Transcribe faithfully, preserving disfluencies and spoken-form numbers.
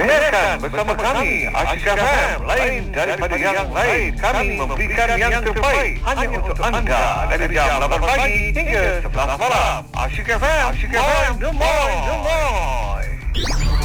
Dengarkan bersama kami Asyik F M. Lain daripada yang lain, kami memberikan yang terbaik hanya untuk anda dari jam lapan pagi hingga sebelas malam. Asyik F M, Asyik F M, The Moy, The Moy.